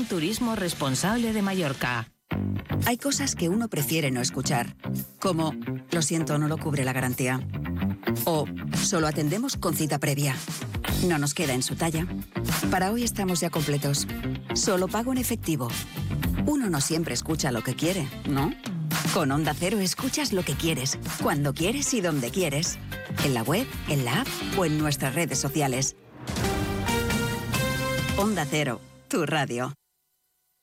Turismo Responsable de Mallorca. Hay cosas que uno prefiere no escuchar, como lo siento, no lo cubre la garantía. O solo atendemos con cita previa. No nos queda en su talla. Para hoy estamos ya completos. Solo pago en efectivo. Uno no siempre escucha lo que quiere, ¿no? Con Onda Cero escuchas lo que quieres, cuando quieres y donde quieres. En la web, en la app o en nuestras redes sociales. Onda Cero, tu radio.